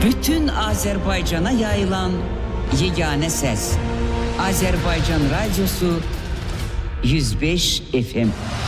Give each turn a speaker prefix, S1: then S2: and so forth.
S1: bütün Azerbaycan'a yayılan yegane ses. Azerbaycan Radyosu 105 FM.